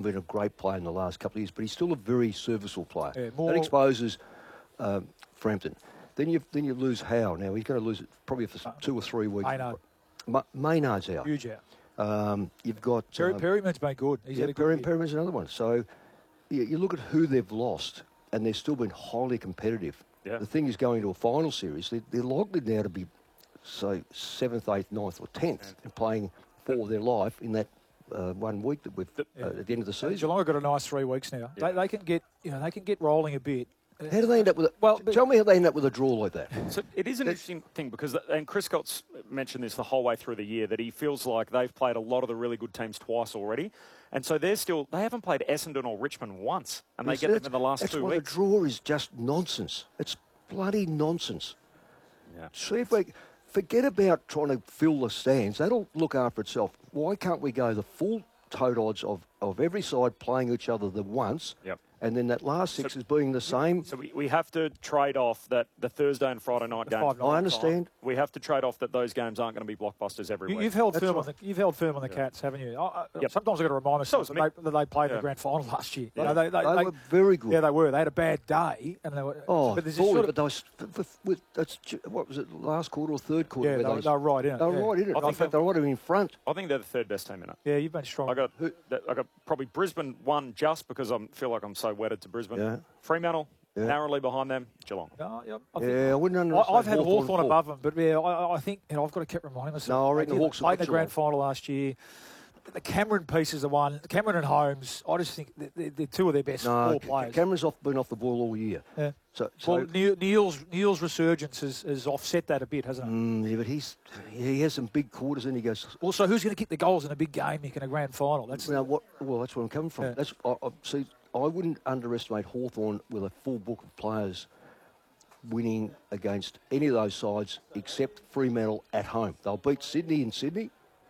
been a great player in the last couple of years, but he's still a very serviceable player. Yeah, that exposes Frampton. Then you lose Howe. Now, he's going to lose it probably for 2 or 3 weeks. Maynard. Maynard's out. Huge out. You've got... Perryman's been good. He's had a good year. Perryman's another one. So you look at who they've lost, and they've still been highly competitive. Yeah. The thing is, going to a final series, they're likely now to be, say, 7th, 8th, 9th or 10th and playing for their life in that 1 week that we've at the end of the season. Geelong have got a nice 3 weeks now. Yeah. They can get rolling a bit. How do they end up with tell me how they end up with a draw like that. So it is an interesting thing because, and Chris Scott's mentioned this the whole way through the year, that he feels like they've played a lot of the really good teams twice already. And so they haven't played Essendon or Richmond once, and they get them in the last 2 weeks. A draw is just nonsense. It's bloody nonsense. Yeah. See if we forget about trying to fill the stands. That'll look after itself. Why can't we go the full total odds of every side playing each other the once? Yep. And then that last 6 is being the same. So we have to trade off that the Thursday and Friday night games. I understand. We have to trade off that those games aren't going to be blockbusters every week. You've held firm on the Cats, haven't you? Yep. Sometimes I've got to remind myself that they played in the grand final last year. Yeah. They were very good. Yeah, they were. They had a bad day, and they were. What was it? Last quarter or third quarter? Yeah, they were right in it. They were right in it. I think they were right in front. I think they're the third best team in it. Yeah, you've been strong. I got probably Brisbane won just because I feel like I'm so wedded to Brisbane. Yeah. Fremantle, narrowly behind them, Geelong. I wouldn't understand. I've had Hawthorn above them, but I think I've got to keep reminding myself. No, I reckon the Hawks played in the grand final last year. The Cameron piece is the one. Cameron and Holmes, I just think they're two of their best four players. Cameron's been off the ball all year. Yeah. So Neil's resurgence has offset that a bit, hasn't it? Yeah, but he has some big quarters, and he goes. Also, who's going to kick the goals in a big game, Nick, in a grand final? That's where I'm coming from. Yeah. I wouldn't underestimate Hawthorn with a full book of players winning against any of those sides except Fremantle at home. They'll beat Sydney in Sydney,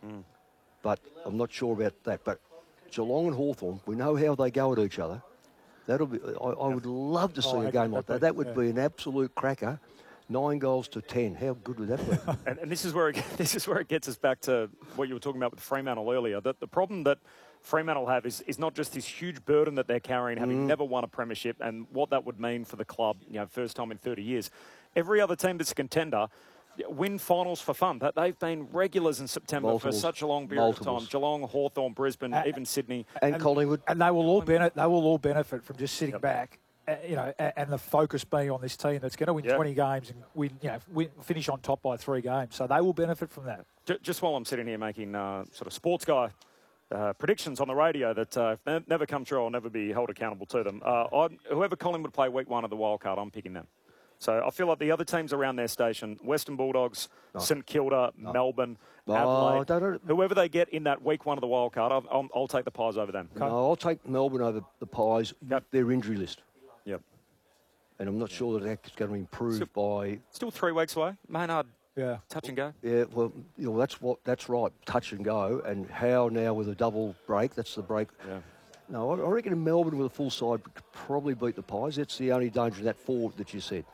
but I'm not sure about that. But Geelong and Hawthorn, we know how they go at each other. That'll be. I would love to see a game like that. That would be an absolute cracker. 9 goals to 10. How good would that be? and this is where it gets us back to what you were talking about with Fremantle earlier. That the problem that Fremantle have is not just this huge burden that they're carrying, having never won a premiership, and what that would mean for the club, first time in 30 years. Every other team that's a contender win finals for fun. That they've been regulars in September for such a long period of time. Geelong, Hawthorn, Brisbane, even Sydney, and Collingwood, and they will all benefit from just sitting back. And the focus being on this team that's going to win 20 games and finish on top by 3 games. So they will benefit from that. Just while I'm sitting here making sort of sports guy predictions on the radio that never come true, I'll never be held accountable to them. Whoever Collingwood play week 1 of the wildcard, I'm picking them. So I feel like the other teams around their station, Western Bulldogs, St Kilda, Melbourne, Adelaide, whoever they get in that week 1 of the wildcard, I'll take the Pies over them. No, I'll take Melbourne over the Pies with their injury list. Yep. And I'm not sure that's going to improve by... Still 3 weeks away. Maynard, touch and go. Yeah, well, that's right, touch and go. And Howe now with a double break, that's the break. Yeah. No, I reckon Melbourne with a full side could probably beat the Pies. That's the only danger in that forward that you said.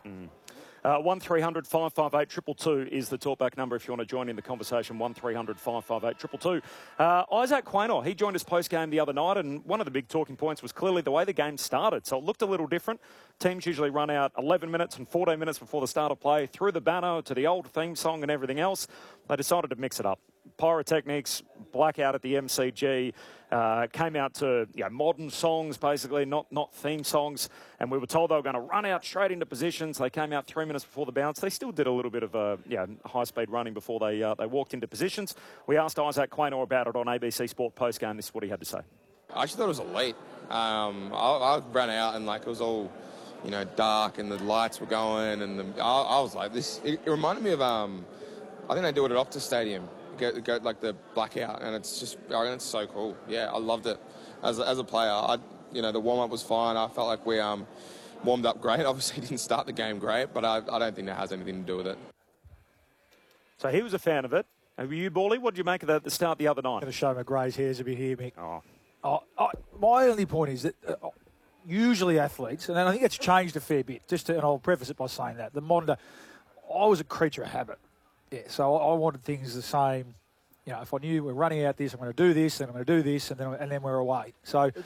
1300 558 222 is the talkback number if you want to join in the conversation. 1300 558 222. Isaac Quaynor, he joined us post-game the other night, and one of the big talking points was clearly the way the game started. So it looked a little different. Teams usually run out 11 minutes and 14 minutes before the start of play, through the banner to the old theme song and everything else. They decided to mix it up. Pyrotechnics, blackout at the MCG, came out to modern songs, basically, not theme songs. And we were told they were going to run out straight into positions. They came out 3 minutes before the bounce. They still did a little bit of high-speed running before they walked into positions. We asked Isaac Quaynor about it on ABC Sport postgame. This is what he had to say. I actually thought it was elite. I ran out and it was all, dark and the lights were going and I was like, it reminded me of, I think they do it at Optus Stadium. Go like the blackout, and it's so cool. Yeah, I loved it. As a player, the warm-up was fine. I felt like we warmed up great. Obviously didn't start the game great, but I don't think that has anything to do with it. So he was a fan of it. Were you, Bally? What did you make of the start the other night? I'm going to show my grey's hairs a bit here, Mick. My only point is that usually athletes, and I think it's changed a fair bit, and I'll preface it by saying that, I was a creature of habit. Yeah, so I wanted things the same. If I knew we're running out this, I'm going to do this, then I'm going to do this, and then we're away. So